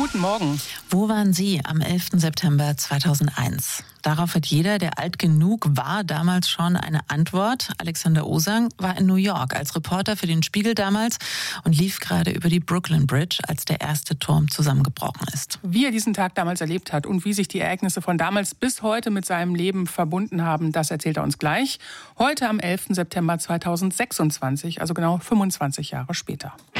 Guten Morgen. Wo waren Sie am 11. September 2001? Darauf hat jeder, der alt genug war, damals schon eine Antwort. Alexander Osang war in New York als Reporter für den Spiegel damals und lief gerade über die Brooklyn Bridge, als der erste Turm zusammengebrochen ist. Wie er diesen Tag damals erlebt hat und wie sich die Ereignisse von damals bis heute mit seinem Leben verbunden haben, das erzählt er uns gleich. Heute am 11. September 2026, also genau 25 Jahre später.